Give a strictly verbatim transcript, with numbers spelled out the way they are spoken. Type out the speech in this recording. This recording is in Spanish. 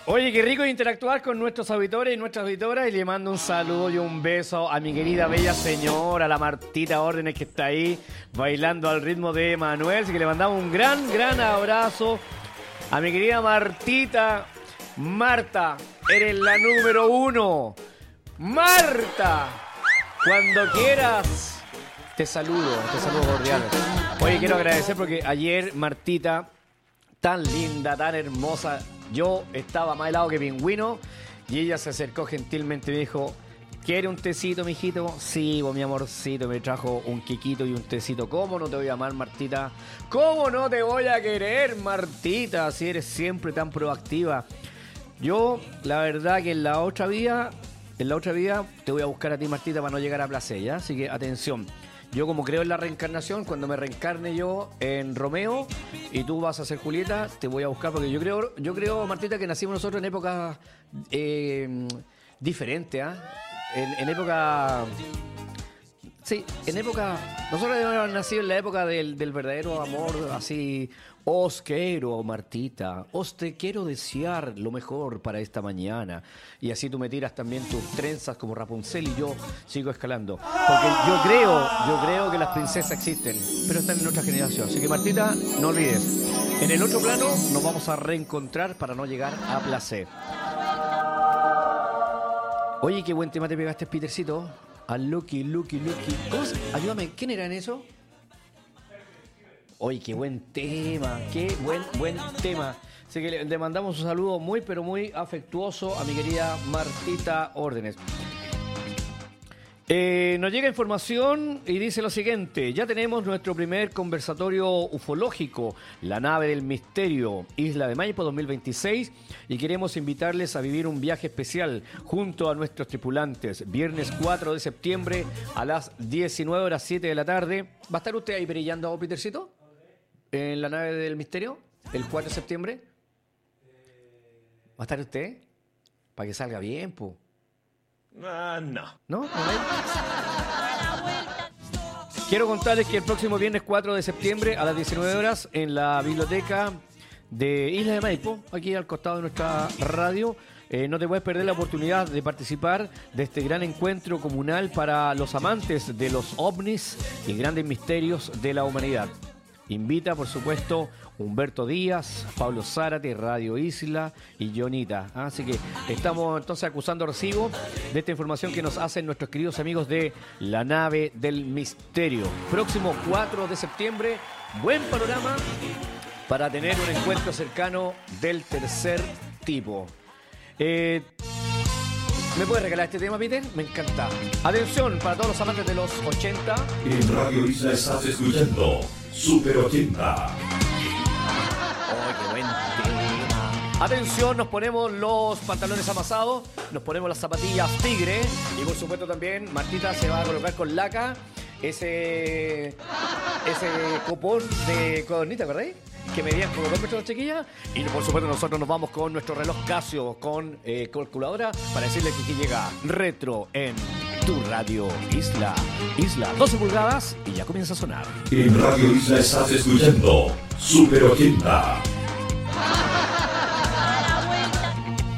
Oye, qué rico interactuar con nuestros auditores y nuestras auditoras y le mando un saludo y un beso a mi querida bella señora, la Martita Órdenes, que está ahí bailando al ritmo de Manuel. Así que le mandamos un gran, gran abrazo a mi querida Martita. Marta, eres la número uno. Marta, cuando quieras, te saludo, te saludo cordial. Oye, quiero agradecer porque ayer Martita, tan linda, tan hermosa, yo estaba más helado que pingüino y ella se acercó gentilmente y me dijo: ¿quiere un tecito, mijito? Sí, vos, mi amorcito, me trajo un quiquito y un tecito. ¿Cómo no te voy a amar, Martita? ¿Cómo no te voy a querer, Martita, si eres siempre tan proactiva? Yo, la verdad que en la otra vida, en la otra vida te voy a buscar a ti, Martita, para no llegar a placer, ¿ya? Así que atención. Yo, como creo en la reencarnación, cuando me reencarne yo en Romeo y tú vas a ser Julieta, te voy a buscar, porque yo creo, yo creo, Martita, que nacimos nosotros en épocas eh, diferentes, ¿ah? ¿eh? En, en época... Sí, en época... Nosotros hemos nacido en la época del, del verdadero amor, así... Os quiero, Martita, os te quiero desear lo mejor para esta mañana. Y así tú me tiras también tus trenzas como Rapunzel y yo sigo escalando. Porque yo creo, yo creo que las princesas existen, pero están en otra generación. Así que, Martita, no olvides, en el otro plano nos vamos a reencontrar para no llegar a placer. Oye, qué buen tema te pegaste, Petercito. A Lucky, Lucky, Lucky. ¿Cómo se... Ayúdame, ¿quién era en eso? Oye, qué buen tema, qué buen, buen tema. Así que le mandamos un saludo muy, pero muy afectuoso a mi querida Martita Órdenes. Eh, nos llega información y dice lo siguiente: ya tenemos nuestro primer conversatorio ufológico, La Nave del Misterio, Isla de Maipo dos mil veintiséis, y queremos invitarles a vivir un viaje especial junto a nuestros tripulantes. Viernes cuatro de septiembre a las diecinueve horas siete de la tarde. ¿Va a estar usted ahí brillando, Petercito? ¿En la Nave del Misterio? ¿El cuatro de septiembre? ¿Va a estar usted? Para que salga bien, po. Uh, no. ¿No? ¿No hay? Quiero contarles que el próximo viernes cuatro de septiembre a las diecinueve horas en la biblioteca de Isla de Maipo, aquí al costado de nuestra radio, eh, no te puedes perder la oportunidad de participar de este gran encuentro comunal para los amantes de los ovnis y grandes misterios de la humanidad. Invita, por supuesto, Humberto Díaz, Pablo Zárate, Radio Isla y Jonita. Así que estamos entonces acusando recibo de esta información que nos hacen nuestros queridos amigos de La Nave del Misterio. Próximo cuatro de septiembre, buen panorama para tener un encuentro cercano del tercer tipo. Eh, ¿Me puedes regalar este tema, Peter? Me encanta. Atención para todos los amantes de los ochenta. En Radio Isla estás escuchando Super ochenta. ¡Oh, qué buen tema! Atención, nos ponemos los pantalones amasados, nos ponemos las zapatillas tigre y por supuesto también Martita se va a colocar con laca ese ese copón de codornita, ¿verdad? Que medían como dos metros, chiquillas. Y por supuesto nosotros nos vamos con nuestro reloj Casio con eh, calculadora para decirle que aquí llega Retro en tu Radio Isla. Isla, doce pulgadas y ya comienza a sonar. En Radio Isla estás escuchando Super ochenta.